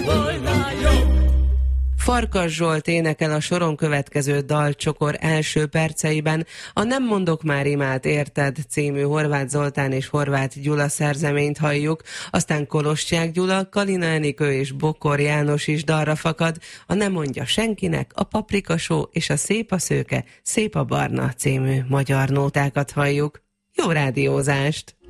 Farkas Zsolt énekel a soron következő dalcsokor első perceiben a Nem mondok már imád érted című Horváth Zoltán és Horváth Gyula szerzeményt halljuk, aztán Koloscsák Gyula, Kalina Enikő és Bokor János is dalra fakad, a Nem mondja senkinek, a Paprika Show és a Szép a szőke, szép a barna című magyar nótákat halljuk. Jó rádiózást!